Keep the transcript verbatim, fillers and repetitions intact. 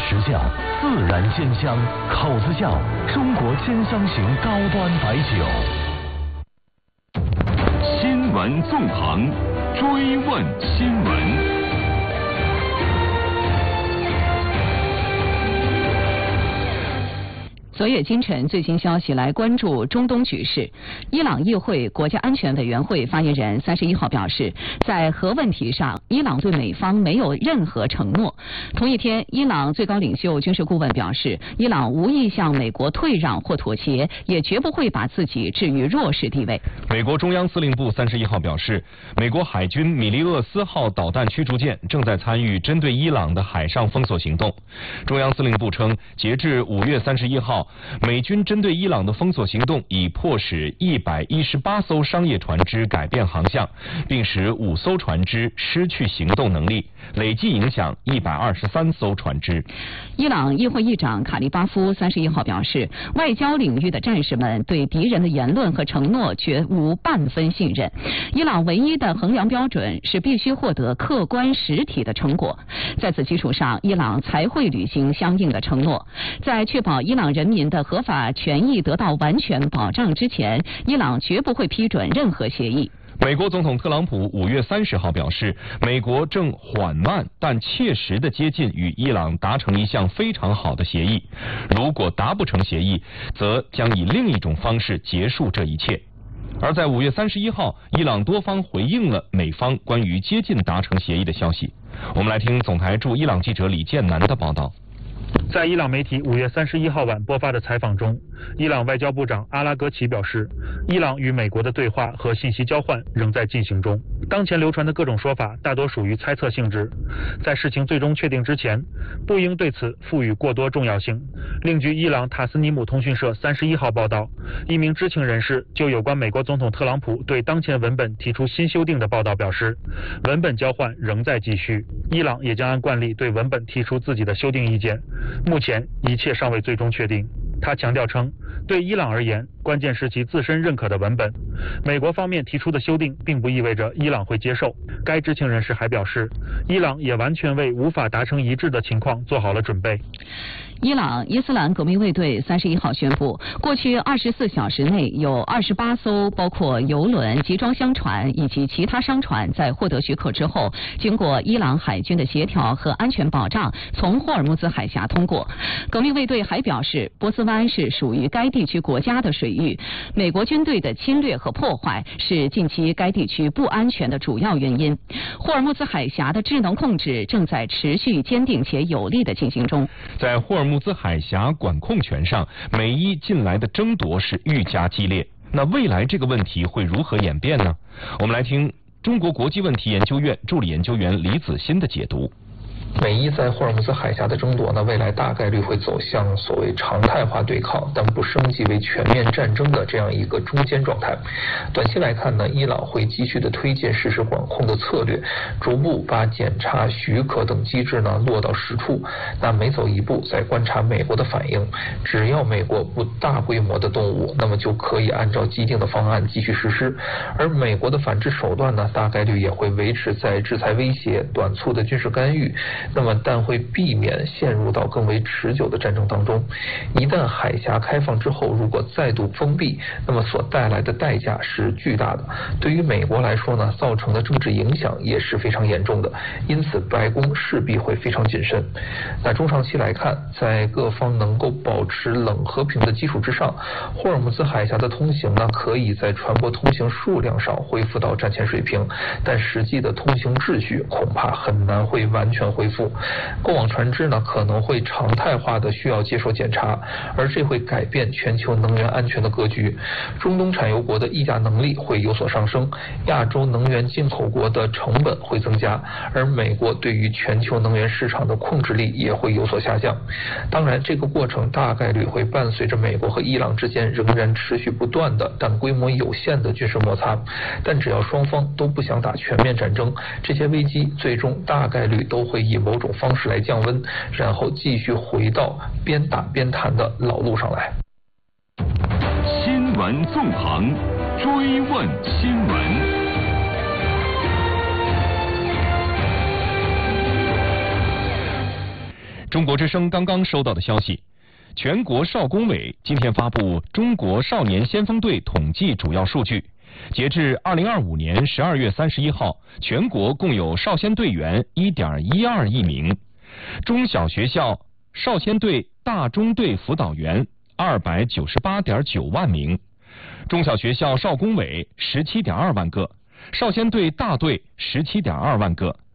时效，自然鲜香，口子窖中国鲜香型高端白酒。 新闻纵横，追问新闻。 昨夜今晨最新消息来关注中东局势。伊朗议会国家安全委员会发言人三十一号表示，在核问题上，伊朗对美方没有任何承诺。同一天，伊朗最高领袖军事顾问表示，伊朗无意向美国退让或妥协，也绝不会把自己置于弱势地位。 美国中央司令部三十一号表示，美国海军米利厄斯号导弹驱逐舰正在参与针对伊朗的海上封锁行动。中央司令部称，截至五月三十一号，美军针对伊朗的封锁行动已迫使一百一十八艘商业船只改变航向，并使五艘船只失去行动能力，累计影响一百二十三艘船只。 伊朗议会议长卡利巴夫三十一号表示，外交领域的战士们对敌人的言论和承诺绝无半分信任。伊朗唯一的衡量标准是必须获得客观实体的成果，在此基础上，伊朗才会履行相应的承诺。在确保伊朗人民的合法权益得到完全保障之前，伊朗绝不会批准任何协议。 美国总统特朗普五月三十号表示，美国正缓慢但切实地接近与伊朗达成一项非常好的协议，如果达不成协议，则将以另一种方式结束这一切。而在五月三十一号，伊朗多方回应了美方关于接近达成协议的消息。我们来听总台驻伊朗记者李建南的报道。 在伊朗媒体五月三十一号晚播发的采访中，伊朗外交部长阿拉格齐表示，伊朗与美国的对话和信息交换仍在进行中。当前流传的各种说法大多属于猜测性质，在事情最终确定之前，不应对此赋予过多重要性。另据伊朗塔斯尼姆通讯社三十一号报道，一名知情人士就有关美国总统特朗普对当前文本提出新修订的报道表示，文本交换仍在继续，伊朗也将按惯例对文本提出自己的修订意见。目前一切尚未最终确定。他强调称，对伊朗而言，关键是其自身认可的文本。美国方面提出的修订并不意味着伊朗会接受。该知情人士还表示，伊朗也完全为无法达成一致的情况做好了准备。 伊朗伊斯兰革命卫队三十一号宣布，过去二十四小时内有二十八艘包括油轮、集装箱船以及其他商船在获得许可之后，经过伊朗海军的协调和安全保障，从霍尔木兹海峡通过。革命卫队还表示，波斯湾是属于该地区国家的水域，美国军队的侵略和破坏是近期该地区不安全的主要原因。霍尔木兹海峡的智能控制正在持续坚定且有力地进行中。 在霍尔木兹海峡管控权上，美伊近来的争夺是愈加激烈。那未来这个问题会如何演变呢？我们来听中国国际问题研究院助理研究员李子欣的解读。 美伊在霍尔木兹海峡的争夺呢，未来大概率会走向所谓常态化对抗，但不升级为全面战争的这样一个中间状态。短期来看呢，伊朗会继续的推进实时管控的策略，逐步把检查、许可等机制呢落到实处。那每走一步，再观察美国的反应。只要美国不大规模的动武，那么就可以按照既定的方案继续实施。而美国的反制手段呢，大概率也会维持在制裁威胁、短促的军事干预。那么但会避免陷入到更为持久的战争当中。一旦海峡开放之后，如果再度封闭，那么所带来的代价是巨大的，对于美国来说呢，造成的政治影响也是非常严重的，因此白宫势必会非常谨慎。那中长期来看，在各方能够保持冷和平的基础之上，霍尔木兹海峡的通行呢，可以在船舶通行数量上恢复到战前水平，但实际的通行秩序恐怕很难会完全恢复。过往船只呢可能会常态化的需要接受检查，而这会改变全球能源安全的格局。中东产油国的议价能力会有所上升，亚洲能源进口国的成本会增加，而美国对于全球能源市场的控制力也会有所下降。当然，这个过程大概率会伴随着美国和伊朗之间仍然持续不断的但规模有限的军事摩擦。但只要双方都不想打全面战争，这些危机最终大概率都会以某种方式来降温，然后继续回到边打边谈的老路上来。 新闻纵横，追问新闻。 中国之声刚刚收到的消息，全国少工委今天发布中国少年先锋队统计主要数据。截至二零二五年十二月三十一号，全国共有少先队员一点一二亿名，中小学校少先队大中队辅导员二百九十八点九万名，中小学校少工委十七点二万个，少先队大队十七点二万个，